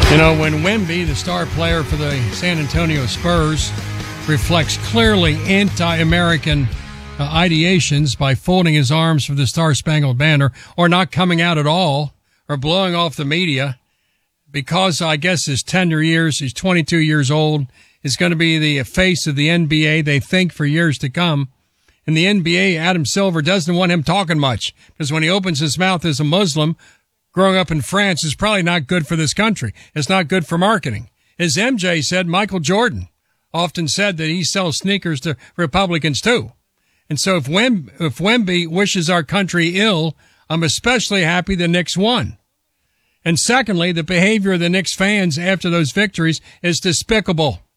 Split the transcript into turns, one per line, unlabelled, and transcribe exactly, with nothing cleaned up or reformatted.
You know, when Wemby, the star player for the San Antonio Spurs, reflects clearly anti-American uh, ideations by folding his arms for the Star-Spangled Banner or not coming out at all or blowing off the media because I guess his tender years, he's twenty-two years old, is going to be the face of the N B A, they think, for years to come. And the N B A, Adam Silver, doesn't want him talking much because when he opens his mouth as a Muslim, growing up in France is probably not good for this country. It's not good for marketing. As M J said, Michael Jordan often said that he sells sneakers to Republicans too. And so if Wem- if Wemby wishes our country ill, I'm especially happy the Knicks won. And secondly, the behavior of the Knicks fans after those victories is despicable.